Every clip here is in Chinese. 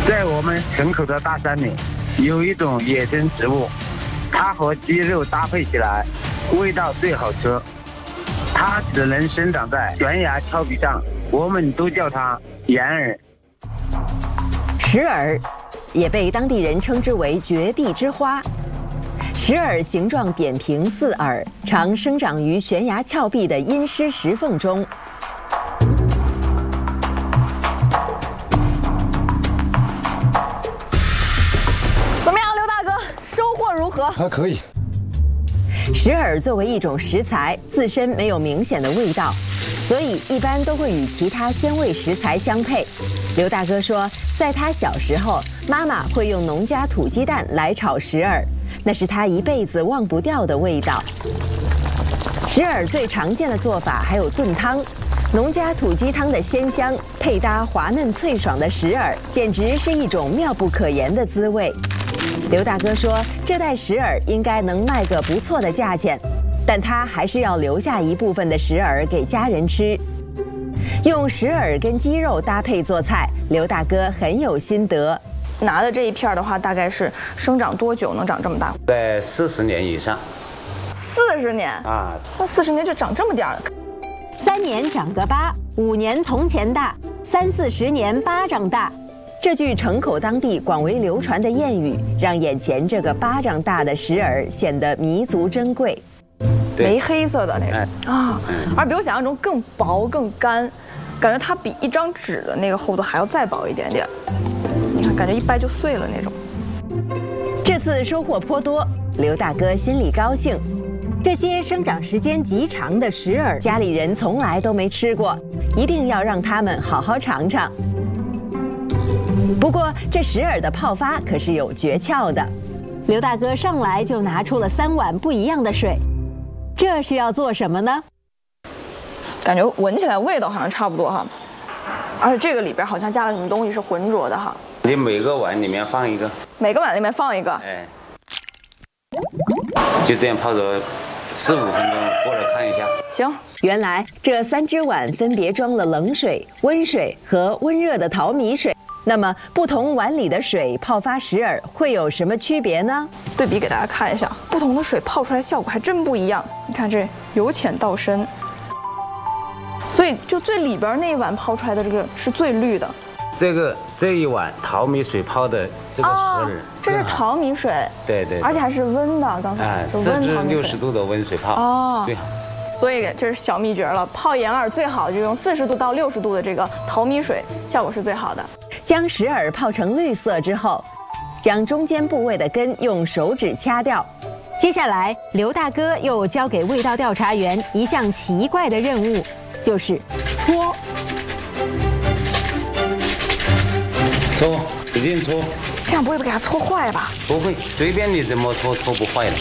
在我们城口的大山里，有一种野生植物，它和鸡肉搭配起来，味道最好吃。它只能生长在悬崖峭壁上，我们都叫它岩耳。 石耳也被当地人称之为绝壁之花。石耳形状扁平似耳，常生长于悬崖峭壁的阴湿石缝中。 怎么样，刘大哥，收获如何？ 还可以。 石耳作为一种食材，自身没有明显的味道，所以一般都会与其他鲜味食材相配。刘大哥说，在他小时候，妈妈会用农家土鸡蛋来炒石耳，那是他一辈子忘不掉的味道。石耳最常见的做法还有炖汤，农家土鸡汤的鲜香配搭滑嫩脆爽的石耳，简直是一种妙不可言的滋味。刘大哥说，这袋石耳应该能卖个不错的价钱，但他还是要留下一部分的石耳给家人吃。用石耳跟鸡肉搭配做菜，刘大哥很有心得。 拿的这一片的话，大概是生长多久能长这么大？ 在40年以上。 40年啊？ 那40年就长这么点儿 ？3年长个疤，5年铜钱大，30、40年巴掌大。这句城口当地广为流传的谚语，让眼前这个巴掌大的石耳显得弥足珍贵。 煤黑色的那种啊，而比我想象中更薄更干，感觉它比一张纸的那个厚度还要再薄一点点。你看，感觉一掰就碎了那种。 这次收获颇多，刘大哥心里高兴。这些生长时间极长的石耳，家里人从来都没吃过，一定要让他们好好尝尝。不过，这石耳的泡发可是有诀窍的。刘大哥上来就拿出了3碗不一样的水，这是要做什么呢？ 感觉闻起来味道好像差不多哈，而且这个里边好像加了什么东西是浑浊的哈。 你每个碗里面放一个， 每个碗里面放一个， 哎，就这样泡着4、5分钟，过来看一下。 行。 原来这3只碗分别装了冷水、温水和温热的淘米水。那么不同碗里的水泡发石耳会有什么区别呢？ 对比给大家看一下，不同的水泡出来效果还真不一样。你看这由浅到深，所以就最里边那一碗泡出来的这个是最绿的。 这一碗淘米水泡的这个石耳， 这是淘米水， 对， 而且还是温的，刚才是温淘米水 ，40至60度的温水泡哦， 最好。 所以这是小秘诀了，泡岩耳最好就用40度到60度的这个淘米水，效果是最好的。 将石耳泡成绿色之后，将中间部位的根用手指掐掉。接下来，刘大哥又交给味道调查员一项奇怪的任务，就是搓。 搓，使劲搓。 这样不会给它搓坏吧？ 不会，随便你怎么搓，搓不坏的。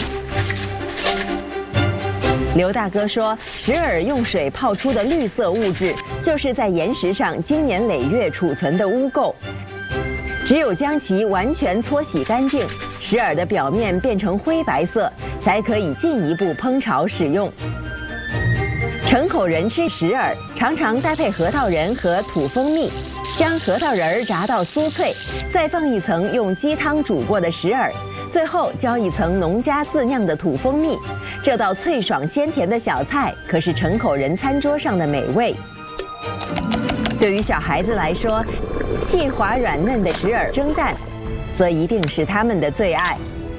刘大哥说，石耳用水泡出的绿色物质，就是在岩石上经年累月储存的污垢。只有将其完全搓洗干净，石耳的表面变成灰白色，才可以进一步烹炒使用。城口人吃石耳，常常搭配核桃仁和土蜂蜜，将核桃仁炸到酥脆，再放一层用鸡汤煮过的石耳，最后浇一层农家自酿的土蜂蜜。这道脆爽鲜甜的小菜可是城口人餐桌上的美味。对于小孩子来说，细滑软嫩的石耳蒸蛋，则一定是他们的最爱。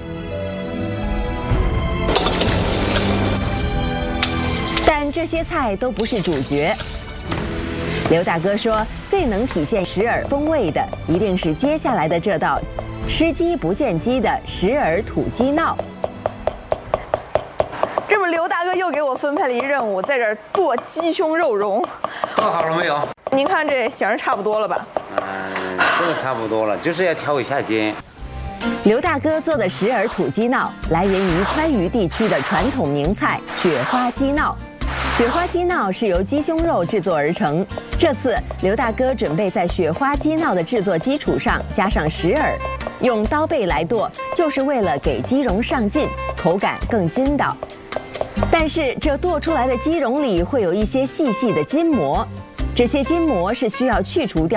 但这些菜都不是主角。刘大哥说，最能体现石耳风味的，一定是接下来的这道吃鸡不见鸡的石耳土鸡闹。 这不，刘大哥又给我分配了一任务，在这儿做鸡胸肉蓉。 做好了没有？ 您看这形儿差不多了吧？ 这个差不多了，就是要挑一下尖。 刘大哥做的石耳土鸡闹来源于川渝地区的传统名菜雪花鸡闹。雪花鸡闹是由鸡胸肉制作而成。这次刘大哥准备在雪花鸡闹的制作基础上加上石耳，用刀背来剁，就是为了给鸡蓉上劲，口感更筋道。但是这剁出来的鸡蓉里会有一些细细的筋膜，这些筋膜是需要去除掉。